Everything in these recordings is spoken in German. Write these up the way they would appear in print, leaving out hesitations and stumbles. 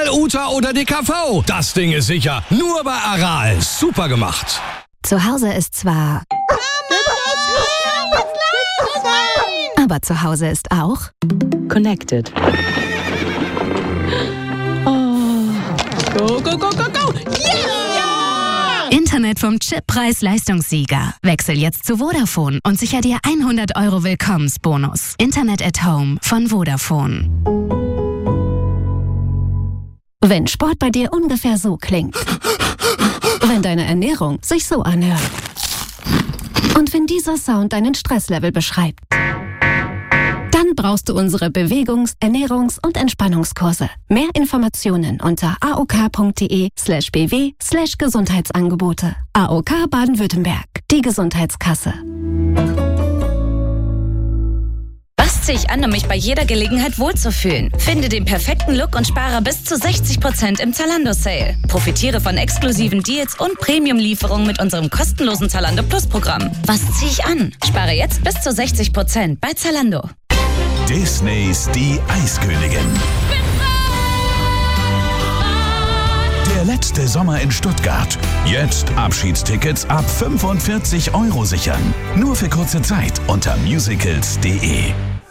Aral, Uta oder DKV. Das Ding ist sicher. Nur bei Aral. Super gemacht. Zu Hause ist zwar... Aber zu Hause ist auch... Connected. Oh. Go, go, go, go, go! Yeah! Internet vom Chip Preis-Leistungssieger. Wechsel jetzt zu Vodafone und sicher dir 100 € Willkommensbonus. Internet at Home von Vodafone. Wenn Sport bei dir ungefähr so klingt. Wenn deine Ernährung sich so anhört. Und wenn dieser Sound deinen Stresslevel beschreibt. Dann brauchst du unsere Bewegungs-, Ernährungs- und Entspannungskurse. Mehr Informationen unter aok.de/bw/Gesundheitsangebote. AOK Baden-Württemberg, die Gesundheitskasse. Was ziehe ich an, um mich bei jeder Gelegenheit wohlzufühlen? Finde den perfekten Look und spare bis zu 60% im Zalando-Sale. Profitiere von exklusiven Deals und Premium-Lieferungen mit unserem kostenlosen Zalando Plus-Programm. Was ziehe ich an? Spare jetzt bis zu 60% bei Zalando. Disneys Die Eiskönigin. Der letzte Sommer in Stuttgart. Jetzt Abschiedstickets ab 45 € sichern. Nur für kurze Zeit unter musicals.de.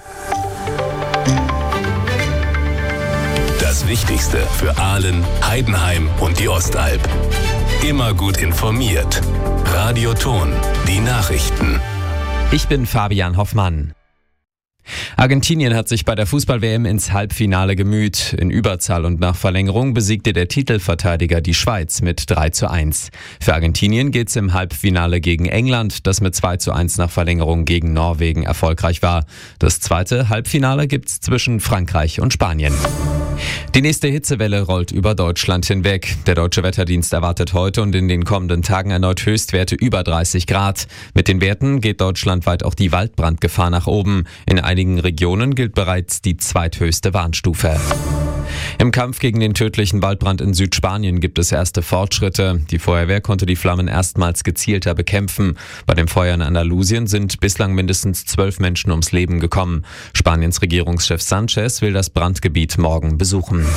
Das Wichtigste für Aalen, Heidenheim und die Ostalb. Immer gut informiert. Radio Ton, die Nachrichten. Ich bin Fabian Hoffmann. Argentinien hat sich bei der Fußball-WM ins Halbfinale gemüht. In Überzahl und nach Verlängerung besiegte der Titelverteidiger die Schweiz mit 3:1. Für Argentinien geht's im Halbfinale gegen England, das mit 2:1 nach Verlängerung gegen Norwegen erfolgreich war. Das zweite Halbfinale gibt's zwischen Frankreich und Spanien. Die nächste Hitzewelle rollt über Deutschland hinweg. Der Deutsche Wetterdienst erwartet heute und in den kommenden Tagen erneut Höchstwerte über 30 Grad. Mit den Werten geht deutschlandweit auch die Waldbrandgefahr nach oben. In einigen Regionen gilt bereits die zweithöchste Warnstufe. Im Kampf gegen den tödlichen Waldbrand in Südspanien gibt es erste Fortschritte. Die Feuerwehr konnte die Flammen erstmals gezielter bekämpfen. Bei dem Feuer in Andalusien sind bislang mindestens 12 Menschen ums Leben gekommen. Spaniens Regierungschef Sanchez will das Brandgebiet morgen besuchen.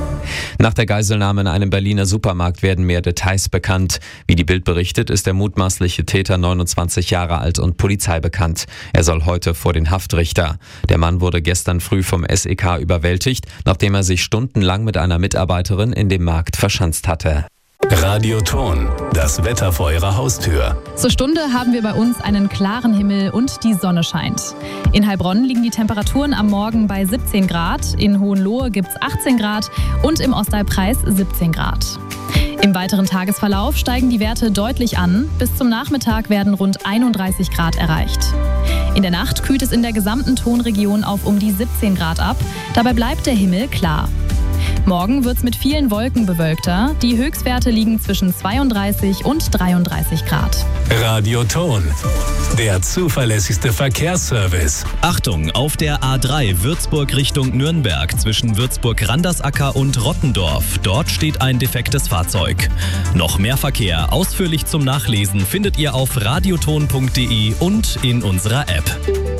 Nach der Geiselnahme in einem Berliner Supermarkt werden mehr Details bekannt. Wie die Bild berichtet, ist der mutmaßliche Täter 29 Jahre alt und Polizei bekannt. Er soll heute vor den Haftrichter. Der Mann wurde gestern früh vom SEK überwältigt, nachdem er sich stundenlang mit einer Mitarbeiterin in dem Markt verschanzt hatte. Radio Ton, das Wetter vor Ihrer Haustür. Zur Stunde haben wir bei uns einen klaren Himmel und die Sonne scheint. In Heilbronn liegen die Temperaturen am Morgen bei 17 Grad, in Hohenlohe gibt's 18 Grad und im Ostalbkreis 17 Grad. Im weiteren Tagesverlauf steigen die Werte deutlich an. Bis zum Nachmittag werden rund 31 Grad erreicht. In der Nacht kühlt es in der gesamten Tonregion auf um die 17 Grad ab. Dabei bleibt der Himmel klar. Morgen wird's mit vielen Wolken bewölkter. Die Höchstwerte liegen zwischen 32 und 33 Grad. Radio Ton, der zuverlässigste Verkehrsservice. Achtung, auf der A3 Würzburg Richtung Nürnberg zwischen Würzburg-Randersacker und Rottendorf. Dort steht ein defektes Fahrzeug. Noch mehr Verkehr ausführlich zum Nachlesen findet ihr auf radioton.de und in unserer App.